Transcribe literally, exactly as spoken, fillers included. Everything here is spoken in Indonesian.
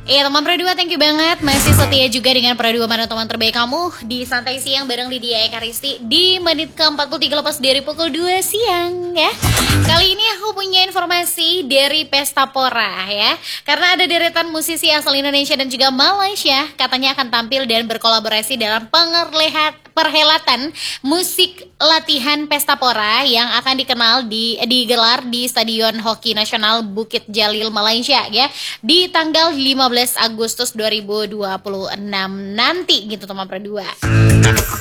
Iya teman Pro dua, thank you banget. Masih setia juga dengan Pro dua, mana teman terbaik kamu di Santai Siang bareng Lydia Ekaristi di menit ke empat puluh tiga lepas dari pukul dua siang ya. Kali ini aku punya informasi dari Pesta Pora ya. Karena ada deretan musisi asal Indonesia dan juga Malaysia katanya akan tampil dan berkolaborasi dalam pengerlehat perhelatan musik latihan Pesta Pora yang akan dikenal di digelar di Stadion Hoki Nasional Bukit Jalil Malaysia ya di tanggal lima belas Agustus dua ribu dua puluh enam nanti gitu teman Pro dua.